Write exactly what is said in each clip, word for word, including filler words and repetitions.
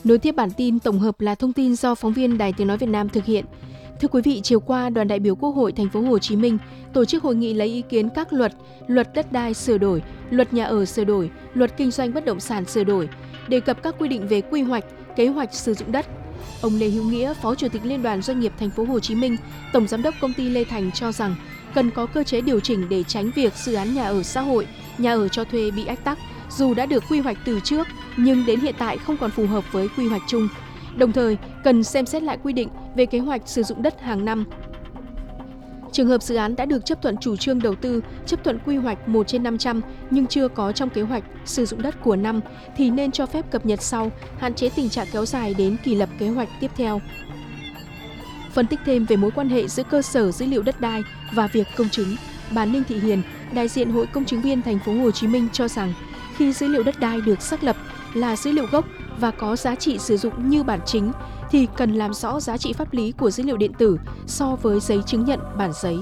Nối tiếp bản tin tổng hợp là thông tin do phóng viên Đài Tiếng nói Việt Nam thực hiện. Thưa quý vị, chiều qua, đoàn đại biểu Quốc hội Thành phố Hồ Chí Minh tổ chức hội nghị lấy ý kiến các luật, luật đất đai sửa đổi, luật nhà ở sửa đổi, luật kinh doanh bất động sản sửa đổi, đề cập các quy định về quy hoạch, kế hoạch sử dụng đất. Ông Lê Hữu Nghĩa, Phó Chủ tịch Liên đoàn Doanh nghiệp Thành phố Hồ Chí Minh, Tổng giám đốc công ty Lê Thành cho rằng cần có cơ chế điều chỉnh để tránh việc dự án nhà ở xã hội, nhà ở cho thuê bị ách tắc, dù đã được quy hoạch từ trước nhưng đến hiện tại không còn phù hợp với quy hoạch chung. Đồng thời, cần xem xét lại quy định về kế hoạch sử dụng đất hàng năm. Trường hợp dự án đã được chấp thuận chủ trương đầu tư, chấp thuận quy hoạch một trên năm trăm nhưng chưa có trong kế hoạch sử dụng đất của năm thì nên cho phép cập nhật sau, hạn chế tình trạng kéo dài đến kỳ lập kế hoạch tiếp theo. Phân tích thêm về mối quan hệ giữa cơ sở dữ liệu đất đai và việc công chứng, bà Ninh Thị Hiền, đại diện Hội Công chứng viên Thành phố Hồ Chí Minh cho rằng khi dữ liệu đất đai được xác lập là dữ liệu gốc và có giá trị sử dụng như bản chính thì cần làm rõ giá trị pháp lý của dữ liệu điện tử so với giấy chứng nhận bản giấy.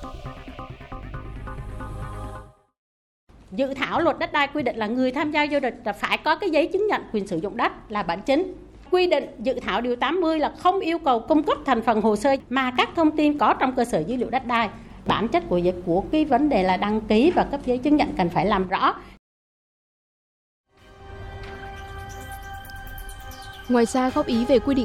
Dự thảo luật đất đai quy định là người tham gia giao dịch là phải có cái giấy chứng nhận quyền sử dụng đất là bản chính. Quy định dự thảo điều tám mươi là không yêu cầu cung cấp thành phần hồ sơ mà các thông tin có trong cơ sở dữ liệu đất đai. Bản chất của của cái vấn đề là đăng ký và cấp giấy chứng nhận cần phải làm rõ. Ngoài ra, góp ý về quy định